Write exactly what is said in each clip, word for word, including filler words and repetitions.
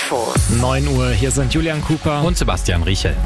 Infos. neun Uhr, hier sind Julian Cooper und Sebastian Riechel.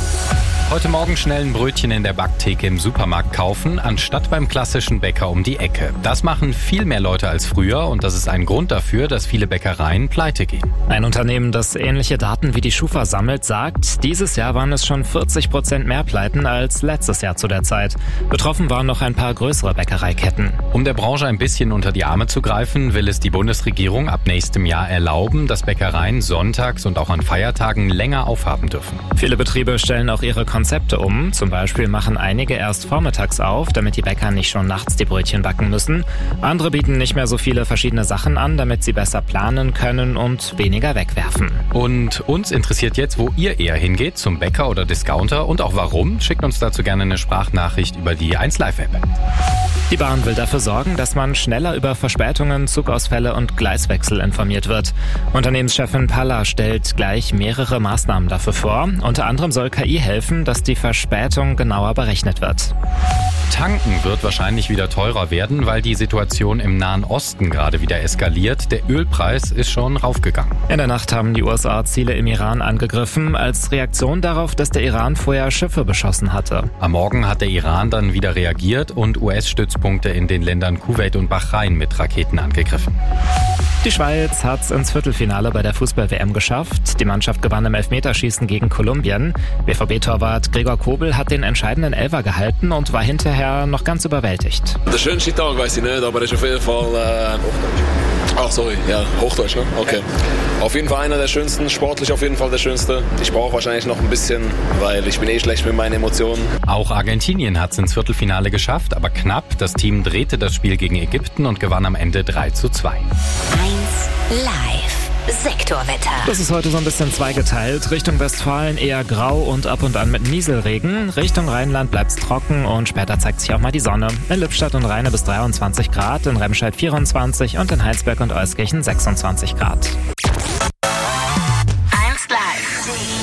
Heute Morgen schnell ein Brötchen in der Backtheke im Supermarkt kaufen, anstatt beim klassischen Bäcker um die Ecke. Das machen viel mehr Leute als früher und das ist ein Grund dafür, dass viele Bäckereien pleite gehen. Ein Unternehmen, das ähnliche Daten wie die Schufa sammelt, sagt, dieses Jahr waren es schon vierzig Prozent mehr Pleiten als letztes Jahr zu der Zeit. Betroffen waren noch ein paar größere Bäckereiketten. Um der Branche ein bisschen unter die Arme zu greifen, will es die Bundesregierung ab nächstem Jahr erlauben, dass Bäckereien sonntags und auch an Feiertagen länger aufhaben dürfen. Viele Betriebe stellen auch ihre Konzepte um. Zum Beispiel machen einige erst vormittags auf, damit die Bäcker nicht schon nachts die Brötchen backen müssen. Andere bieten nicht mehr so viele verschiedene Sachen an, damit sie besser planen können und weniger wegwerfen. Und uns interessiert jetzt, wo ihr eher hingeht, zum Bäcker oder Discounter und auch warum. Schickt uns dazu gerne eine Sprachnachricht über die eins Live App. Die Bahn will dafür sorgen, dass man schneller über Verspätungen, Zugausfälle und Gleiswechsel informiert wird. Unternehmenschefin Palla stellt gleich mehrere Maßnahmen dafür vor. Unter anderem soll K I helfen, dass die Verspätung genauer berechnet wird. Tanken wird wahrscheinlich wieder teurer werden, weil die Situation im Nahen Osten gerade wieder eskaliert. Der Ölpreis ist schon raufgegangen. In der Nacht haben die U S A Ziele im Iran angegriffen, als Reaktion darauf, dass der Iran vorher Schiffe beschossen hatte. Am Morgen hat der Iran dann wieder reagiert und U S-Stützpunkte in den Ländern Kuwait und Bahrain mit Raketen angegriffen. Die Schweiz hat es ins Viertelfinale bei der Fußball-W M geschafft. Die Mannschaft gewann im Elfmeterschießen gegen Kolumbien. B V B-Torwart Gregor Kobel hat den entscheidenden Elfer gehalten und war hinterher noch ganz überwältigt. Der schönste Tag weiß ich nicht, aber es ist auf jeden Fall... Äh Ach, sorry, ja, Hochdeutsch, ne? Okay. Auf jeden Fall einer der schönsten, sportlich auf jeden Fall der schönste. Ich brauche wahrscheinlich noch ein bisschen, weil ich bin eh schlecht mit meinen Emotionen. Auch Argentinien hat es ins Viertelfinale geschafft, aber knapp. Das Team drehte das Spiel gegen Ägypten und gewann am Ende drei zu zwei. eins Live. Sektorwetter. Das ist heute so ein bisschen zweigeteilt. Richtung Westfalen eher grau und ab und an mit Nieselregen. Richtung Rheinland bleibt's trocken und später zeigt sich auch mal die Sonne. In Lippstadt und Rheine bis dreiundzwanzig Grad, in Remscheid vierundzwanzig und in Heinsberg und Euskirchen sechsundzwanzig Grad.